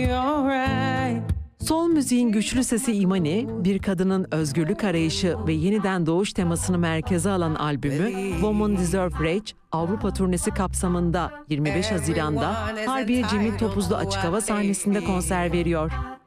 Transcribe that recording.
Soul müziğin güçlü sesi Imani, bir kadının özgürlük arayışı ve yeniden doğuş temasını merkeze alan albümü Women Deserve Rage, Avrupa turnesi kapsamında 25 Haziran'da Harbiye Cemil Topuzlu Açık Hava sahnesinde konser veriyor.